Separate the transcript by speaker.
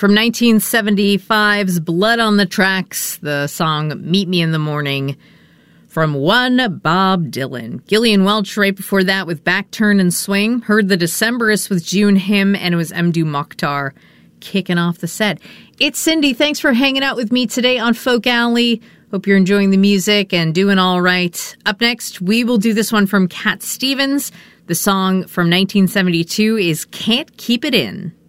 Speaker 1: From 1975's Blood on the Tracks, the song Meet Me in the Morning from one Bob Dylan. Gillian Welch right before that with Back Turn and Swing. Heard the Decemberists with June Him, and it was Mdou Moctar kicking off the set. It's Cindy. Thanks for hanging out with me today on Folk Alley. Hope you're enjoying the music and doing all right. Up next, we will do this one from Cat Stevens. The song from 1972 is Can't Keep It In.